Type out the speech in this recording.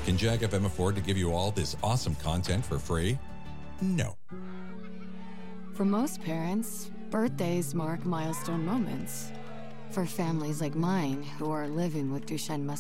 Can Jag FM afford to give you all this awesome content for free? No. For most parents, birthdays mark milestone moments. For families like mine who are living with Duchenne muscular